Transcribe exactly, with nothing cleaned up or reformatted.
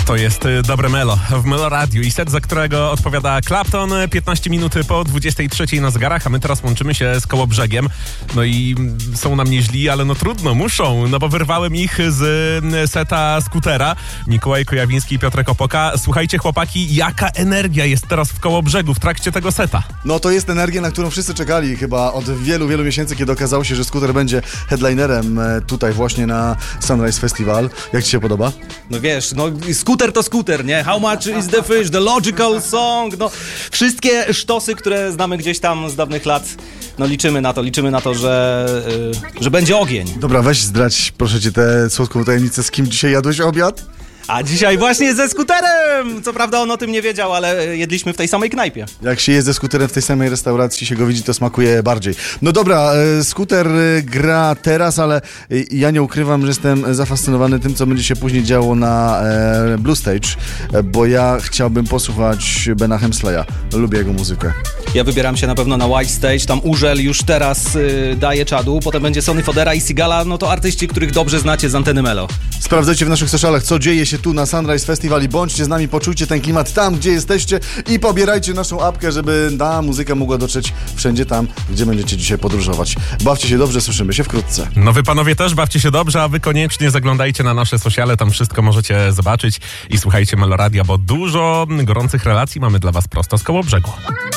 To jest dobre Melo w Melo Radio i set, za którego odpowiada Clapton, piętnaście minut po dwudziestej trzeciej na zegarach, a my teraz łączymy się z Kołobrzegiem. No i są na mnie źli, ale no trudno, muszą, no bo wyrwałem ich z seta Skutera. Mikołaj Kojawiński i Piotrek Opoka. Słuchajcie chłopaki, jaka energia jest teraz w Kołobrzegu w trakcie tego seta? No to jest energia, na którą wszyscy czekali chyba od wielu, wielu miesięcy, kiedy okazało się, że Skuter będzie headlinerem tutaj właśnie na Sunrise Festival. Jak ci się podoba? No wiesz, no skuter to skuter, nie? How much is the fish? The logical song, no wszystkie sztosy, które znamy gdzieś tam z dawnych lat, no liczymy na to, liczymy na to, że, yy, że będzie ogień. Dobra, weź zdradź proszę cię tę słodką tajemnicę, z kim dzisiaj jadłeś obiad? A dzisiaj właśnie ze Skuterem! Co prawda on o tym nie wiedział, ale jedliśmy w tej samej knajpie. Jak się jest ze Skuterem w tej samej restauracji, się go widzi, to smakuje bardziej. No dobra, Skuter gra teraz, ale ja nie ukrywam, że jestem zafascynowany tym, co będzie się później działo na Blue Stage, bo ja chciałbym posłuchać Bena Hemsleya. Lubię jego muzykę. Ja wybieram się na pewno na White Stage, tam Urzel już teraz y, daje czadu, potem będzie Sonny Fodera i Sigala, no to artyści, których dobrze znacie z anteny Melo. Sprawdzajcie w naszych socialach, co dzieje się tu na Sunrise Festival i bądźcie z nami, poczujcie ten klimat tam, gdzie jesteście i pobierajcie naszą apkę, żeby ta muzyka mogła dotrzeć wszędzie tam, gdzie będziecie dzisiaj podróżować. Bawcie się dobrze, słyszymy się wkrótce. No wy panowie też bawcie się dobrze, a wy koniecznie zaglądajcie na nasze sociale, tam wszystko możecie zobaczyć i słuchajcie Melo Radia, bo dużo gorących relacji mamy dla was prosto z Kołobrzegu.